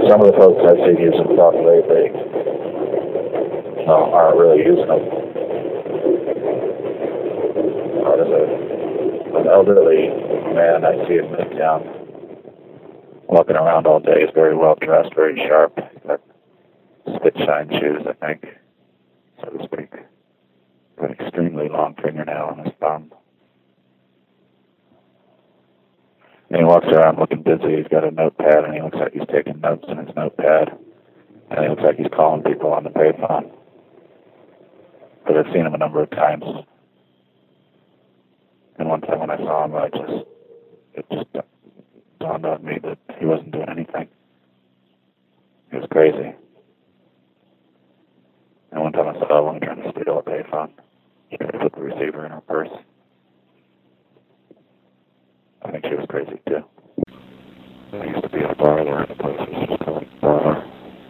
some of the folks I've seen using Talk lately aren't really using them. There's an elderly man I see in Midtown walking around all day. He's very well dressed, very sharp, like spit shine shoes, I think, so to speak. An extremely long fingernail on his thumb. And he walks around looking busy. He's got a notepad, and he looks like he's taking notes in his notepad. And he looks like he's calling people on the payphone. But I've seen him a number of times. And one time when I saw him, it just dawned on me that he wasn't doing anything. He was crazy. And one time I saw a woman trying to steal a payphone. She tried to put the receiver in her purse. I think she was crazy too. There used to be a bar there in the place was just called Bar.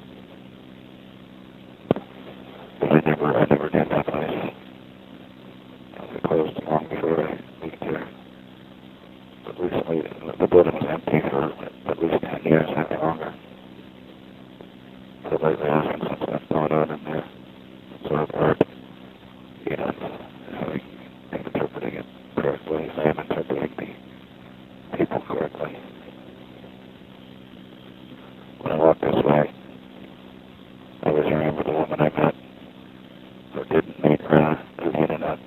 But I never did that place. It closed long before I moved here. But recently, the building was empty for at least 10 years, maybe longer. So lately there's been something going on in there. Sort of art. I'm interpreting it correctly. I am interpreting the people correctly. When I walk this way, I always remember the woman I met, or didn't meet her through the internet.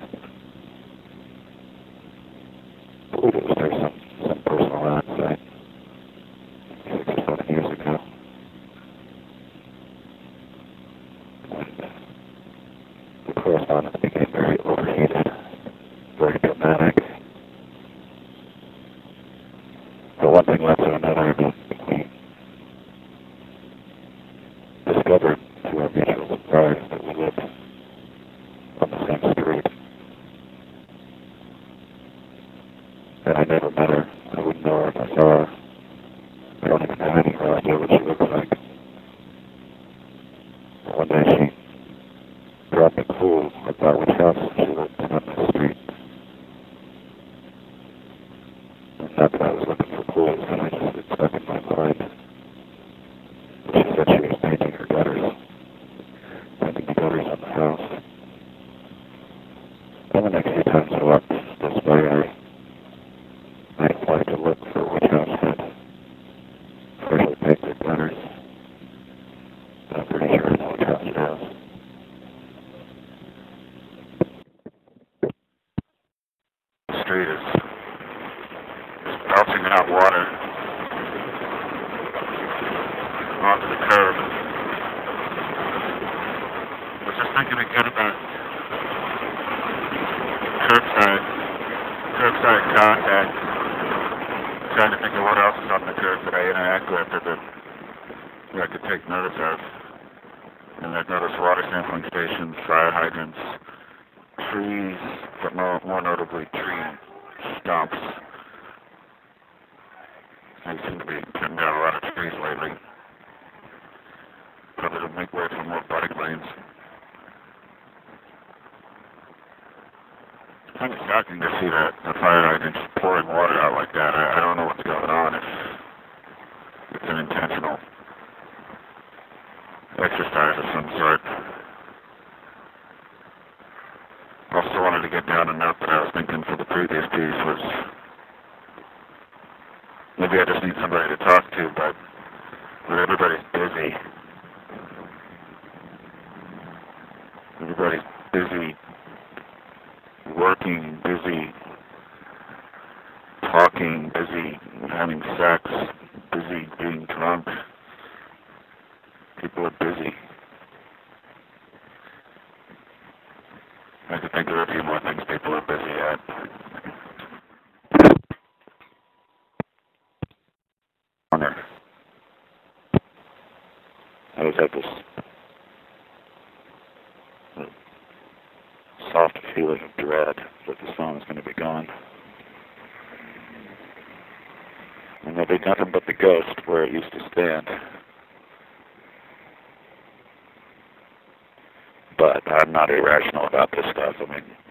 I believe it was through some personal ad site 6 or 7 years ago. And the correspondence became very overheated, very dramatic. But one thing led to another, and we discovered to our mutual surprise that we lived on the same street. And I never met her. I wouldn't know her if I saw her. I don't even have any idea what she looks like. But one day she dropped a clue about which house she lived in on the street. And not that I was looking for clues, but it stuck in my mind. She said she was painting her gutters. Painting the gutters on the house. And the next few times I walked this way, I applied to look for which house had freshly painted gutters. And I'm pretty sure I know which house it is. The street is belching out water onto the curb. I was just thinking again about curbside contact. Trying to think of what else is on the curb that I interact with or that I could take notice of. And I've noticed water sampling stations, fire hydrants, trees, but more notably tree stumps. They seem to be cutting down a lot of trees lately. Probably to make way for more bike lanes. It's kind of shocking to see that the fire hydrant just pouring water out like that. I don't know what's going on, if it's an intentional exercise of some sort. Also wanted to get down a note that I was thinking for the previous piece was maybe I just need somebody to talk to, but everybody's busy. Everybody's busy working, busy talking, busy having sex, busy being drunk. People are busy. I could think of a few more things people are busy at. I always have this soft feeling of dread that the song is going to be gone. And there'll be nothing but the ghost where it used to stand. But I'm not irrational about this stuff. I mean,